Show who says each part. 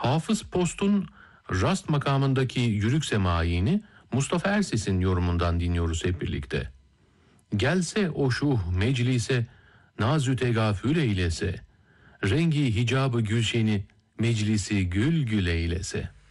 Speaker 1: Hafız Post'un Rast makamındaki Yürük Semai'ni Mustafa Erses'in yorumundan dinliyoruz hep birlikte. Gelse o şuh meclise, nazü tegafül eylese, rengi hicabı gülşeni, meclisi gül gül eylese.